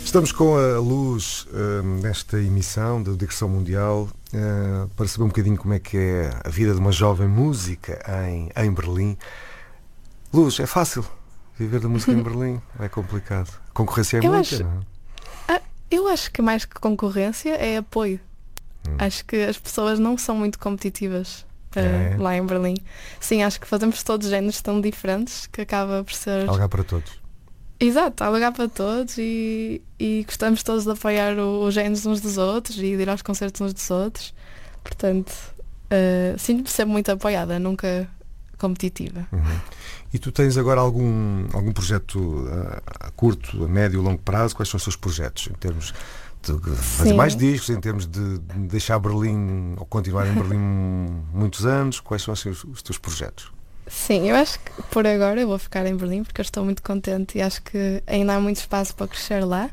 Estamos com a Luz nesta emissão da Digressão Mundial para saber um bocadinho como é que é a vida de uma jovem música em Berlim. Luz, é fácil viver da música em Berlim? É complicado? A concorrência é muita, não é? Eu acho que mais que concorrência é apoio. Acho que as pessoas não são muito competitivas lá em Berlim. Sim, acho que fazemos todos géneros tão diferentes que acaba por ser... Há lugar para todos. Exato, há lugar para todos e gostamos todos de apoiar os géneros uns dos outros e de ir aos concertos uns dos outros. Portanto, sinto-me sempre muito apoiada, nunca competitiva. E tu tens agora algum projeto a curto, a médio, a longo prazo? Quais são os teus projetos em termos de fazer mais discos, em termos de deixar Berlim ou continuar em Berlim muitos anos? Quais são os teus projetos? Sim, eu acho que por agora eu vou ficar em Berlim porque eu estou muito contente e acho que ainda há muito espaço para crescer lá.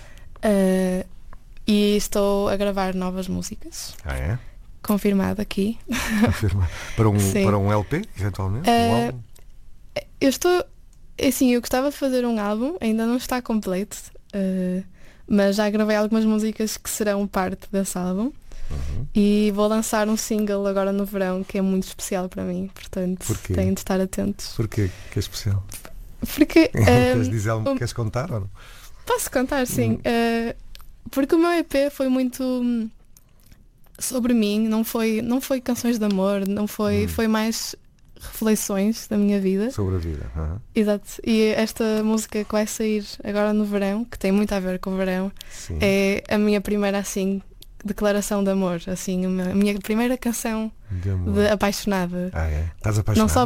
E estou a gravar novas músicas. É? Confirmado aqui. Confirmado. Para um LP, eventualmente? Um álbum? Eu estou... Assim, eu gostava de fazer um álbum, ainda não está completo, mas já gravei algumas músicas que serão parte desse álbum. E vou lançar um single agora no verão que é muito especial para mim, portanto têm de estar atentos. Porquê que é especial? Porque queres dizer algo, queres contar ou não? Posso contar, sim. Porque o meu EP foi muito sobre mim, não foi canções de amor, não foi mais reflexões da minha vida. Sobre a vida. Exato. E esta música que vai sair agora no verão, que tem muito a ver com o verão, sim, é a minha primeira assim declaração de amor, assim, a minha primeira canção de apaixonada. É? Estás apaixonada? Não só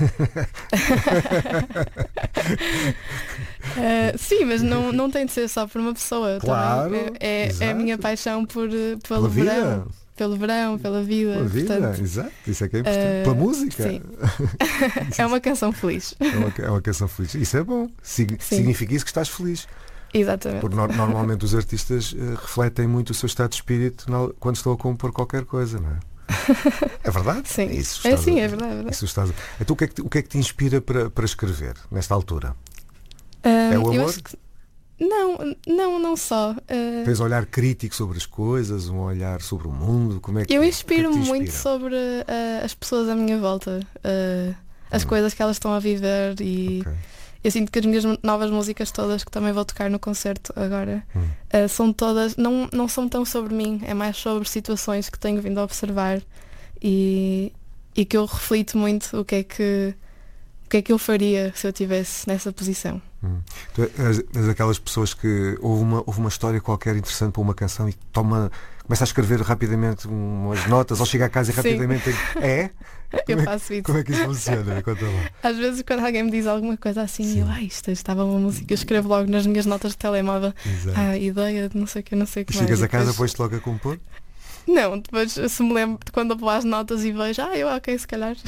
sim, mas não tem de ser só por uma pessoa. Claro, é a minha paixão pelo verão. Pelo verão, pela vida. Pela vida, portanto, exato. Isso é que é importante. Pela música. Sim. É uma canção feliz. É uma canção feliz. Isso é bom. Significa isso que estás feliz. Exatamente. Porque normalmente os artistas refletem muito o seu estado de espírito quando estão a compor qualquer coisa, não é? É verdade? Sim. Isso é verdade. Isso então o que é que te inspira para escrever nesta altura? É o amor? Eu acho que... Não só. Tens um olhar crítico sobre as coisas, um olhar sobre o mundo? Como é que, eu inspiro-me inspira? muito sobre as pessoas à minha volta, as coisas que elas estão a viver e... Okay. Eu sinto que as minhas novas músicas todas que também vou tocar no concerto agora são todas, não são tão sobre mim, é mais sobre situações que tenho vindo a observar e que eu reflito muito o que é que eu faria se eu estivesse nessa posição. Tu és daquelas pessoas que houve uma história qualquer interessante para uma canção e começa a escrever rapidamente umas notas ou chega a casa e rapidamente eu faço isso. Como é que isso funciona? Conta lá. Às vezes quando alguém me diz alguma coisa assim, isto estava uma música, eu escrevo logo nas minhas notas de telemóvel. Ideia de não sei o que e chegas a casa, pões-te logo a compor? Não, depois se me lembro de quando eu vou às notas e vejo, ok, se calhar